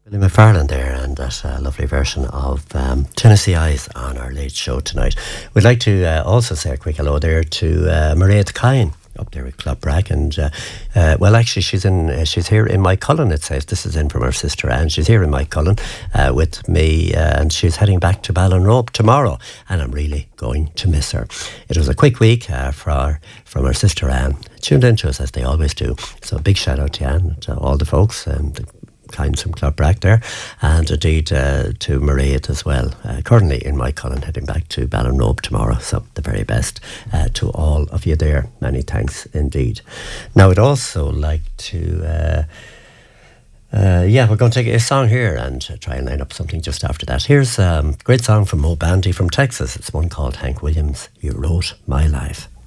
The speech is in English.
Willie McFarlane there, and that lovely version of Tennessee Eyes on our late show tonight. We'd like to also say a quick hello there to Mairead Kine up there at Clopbrack, and well, actually, she's here in my Cullen. It says this is in from her sister Anne. She's here in my Cullen with me, and she's heading back to Ballinrobe tomorrow. And I'm really going to miss her. It was a quick week from her sister Anne. Tuned in to us as they always do. So a big shout out to Anne, to all the folks, and Kind from Clopbrack there, and indeed to Mairead as well. Currently in my Cullen, heading back to Ballinrobe tomorrow. So the very best to all of you there. Many thanks indeed. Now I'd also like to we're going to take a song here and try and line up something just after that. Here's a great song from Mo Bandy from Texas. It's one called Hank Williams, You Wrote My Life.